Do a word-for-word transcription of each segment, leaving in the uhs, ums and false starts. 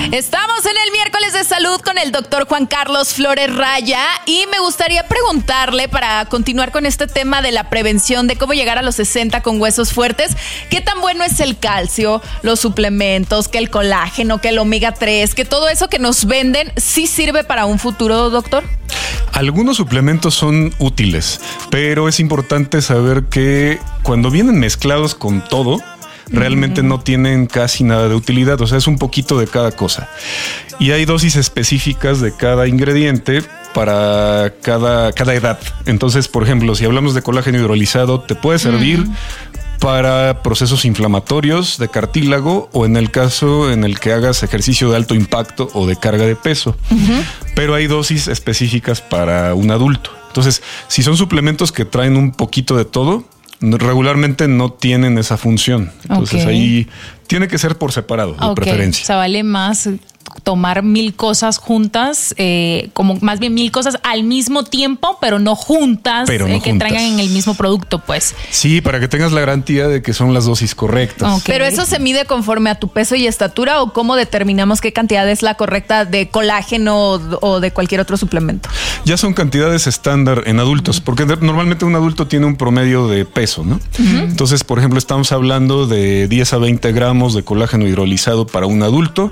Estamos en el miércoles de salud con el doctor Juan Carlos Flores Raya y me gustaría preguntarle, para continuar con este tema de la prevención de cómo llegar a los sesenta con huesos fuertes, ¿qué tan bueno es el calcio, los suplementos, que el colágeno, que el omega tres, que todo eso que nos venden sí sirve para un futuro, doctor? Algunos suplementos son útiles, pero es importante saber que cuando vienen mezclados con todo, realmente no tienen casi nada de utilidad. O sea, es un poquito de cada cosa. Y hay dosis específicas de cada ingrediente para cada, cada edad. Entonces, por ejemplo, si hablamos de colágeno hidrolizado, te puede servir uh-huh. para procesos inflamatorios de cartílago o en el caso en el que hagas ejercicio de alto impacto o de carga de peso. Uh-huh. Pero hay dosis específicas para un adulto. Entonces, si son suplementos que traen un poquito de todo, regularmente no tienen esa función. Entonces okay. ahí tiene que ser por separado, de okay. preferencia. O sea, vale más tomar mil cosas juntas, eh, como más bien mil cosas al mismo tiempo, pero no juntas, pero no eh, que juntas. Traigan en el mismo producto, pues. Sí, para que tengas la garantía de que son las dosis correctas. Okay. Pero eso se mide conforme a tu peso y estatura, ¿o cómo determinamos qué cantidad es la correcta de colágeno o de cualquier otro suplemento? Ya son cantidades estándar en adultos, uh-huh. porque normalmente un adulto tiene un promedio de peso, ¿no? Uh-huh. Entonces, por ejemplo, estamos hablando de diez a veinte gramos de colágeno hidrolizado para un adulto,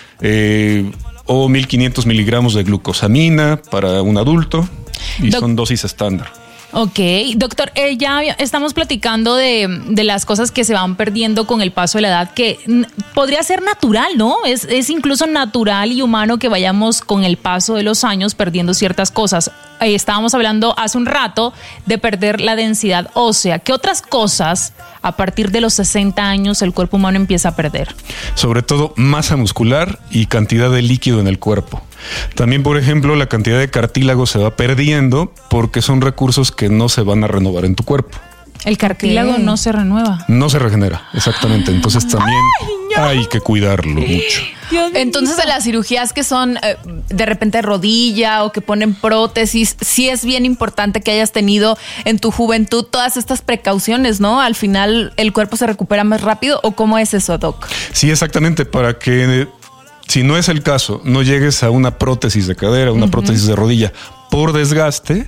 Eh, o mil quinientos miligramos de glucosamina para un adulto y Doc- son dosis estándar. Ok, doctor, eh, ya estamos platicando de, de las cosas que se van perdiendo con el paso de la edad, que n- podría ser natural, ¿no? Es, es incluso natural y humano que vayamos con el paso de los años perdiendo ciertas cosas. Eh, estábamos hablando hace un rato de perder la densidad ósea. ¿Qué otras cosas a partir de los sesenta años el cuerpo humano empieza a perder? Sobre todo masa muscular y cantidad de líquido en el cuerpo. También, por ejemplo, la cantidad de cartílago se va perdiendo porque son recursos que no se van a renovar en tu cuerpo. El cartílago okay. no se renueva. No se regenera, exactamente. Entonces también Ay, no. hay que cuidarlo mucho. Entonces, de las cirugías que son eh, de repente rodilla o que ponen prótesis, sí es bien importante que hayas tenido en tu juventud todas estas precauciones, ¿no? Al final el cuerpo se recupera más rápido, ¿o cómo es eso, Doc? Sí, exactamente, para que, si no es el caso, no llegues a una prótesis de cadera, una uh-huh. prótesis de rodilla por desgaste,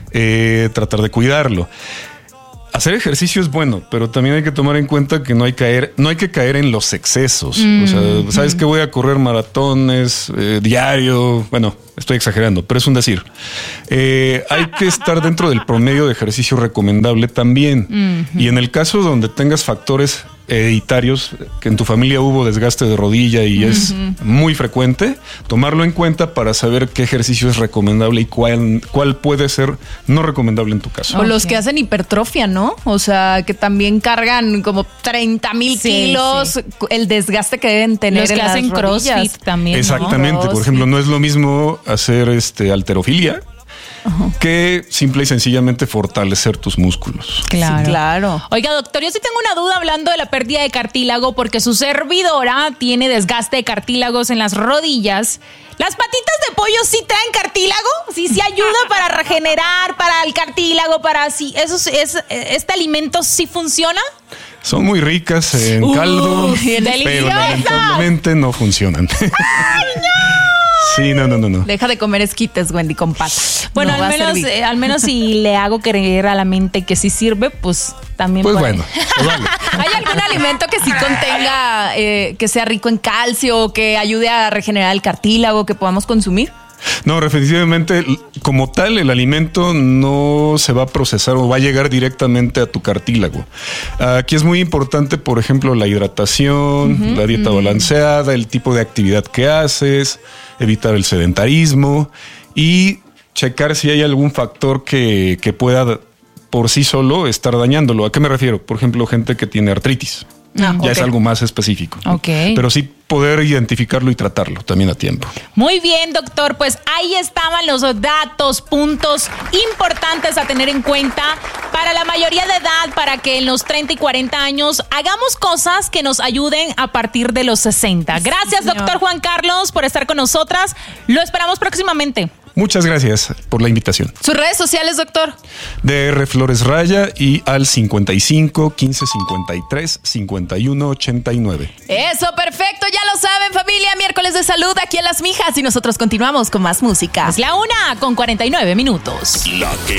eh, tratar de cuidarlo. Hacer ejercicio es bueno, pero también hay que tomar en cuenta que no hay, caer, no hay que caer en los excesos. Mm, o sea, sabes mm. que voy a correr maratones eh, diario. Bueno, estoy exagerando, pero es un decir. Eh, hay que estar dentro del promedio de ejercicio recomendable también. Mm-hmm. Y en el caso donde tengas factores hereditarios, que en tu familia hubo desgaste de rodilla y uh-huh. es muy frecuente, tomarlo en cuenta para saber qué ejercicio es recomendable y cuál, cuál puede ser no recomendable en tu caso. O okay. los que hacen hipertrofia, ¿no? O sea, que también cargan como treinta mil sí, kilos, sí. el desgaste que deben tener los que en hacen las rodillas. CrossFit también, exactamente, ¿no? Por ejemplo, no es lo mismo hacer este halterofilia Uh-huh. que simple y sencillamente fortalecer tus músculos. Claro. Sí, claro. Oiga, doctor, yo sí tengo una duda hablando de la pérdida de cartílago, porque su servidora tiene desgaste de cartílagos en las rodillas. ¿Las patitas de pollo sí traen cartílago? ¿Sí, sí ayuda para regenerar, para el cartílago, para así? ¿Eso es, ¿Este alimento sí funciona? Son muy ricas en uh, caldo, pero lamentablemente no funcionan. ¡Ay, no! Sí, no, no, no, no. Deja de comer esquites, Wendy, con pata. Bueno, no al menos, eh, al menos si le hago creer a la mente que sí sirve, pues también pues puede. Bueno, pues vale. ¿Hay algún alimento que sí contenga, eh, que sea rico en calcio, que ayude a regenerar el cartílago, que podamos consumir? No, definitivamente, como tal, el alimento no se va a procesar o va a llegar directamente a tu cartílago. Aquí es muy importante, por ejemplo, la hidratación, uh-huh, la dieta uh-huh. balanceada, el tipo de actividad que haces, evitar el sedentarismo y checar si hay algún factor que, que pueda por sí solo estar dañándolo. ¿A qué me refiero? Por ejemplo, gente que tiene artritis. Ah, ya okay. es algo más específico. Okay. Pero sí poder identificarlo y tratarlo también a tiempo. Muy bien, doctor. Pues ahí estaban los datos, puntos importantes a tener en cuenta para la mayoría de edad, para que en los treinta y cuarenta años hagamos cosas que nos ayuden a partir de los sesenta. Gracias, sí, doctor Juan Carlos, por estar con nosotras. Lo esperamos próximamente. Muchas gracias por la invitación. ¿Sus redes sociales, doctor? D R Flores Raya y al cincuenta y cinco, quince cincuenta y tres, cincuenta y uno ochenta y nueve. Eso, perfecto. Ya lo saben, familia. Miércoles de de salud aquí en Las Mijas y nosotros continuamos con más música. Es la una con cuarenta y nueve minutos. La que